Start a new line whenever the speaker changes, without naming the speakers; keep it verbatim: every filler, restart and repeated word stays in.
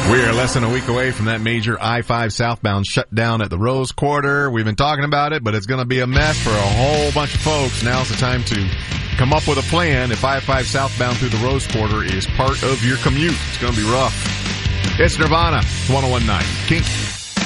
We're less than a week away from that major I five southbound shutdown at the Rose Quarter. We've been talking about it, but it's going to be a mess for a whole bunch of folks. Now's the time to come up with a plan if I five southbound through the Rose Quarter is part of your commute. It's going to be rough. It's Nirvana, one oh one point nine Kink.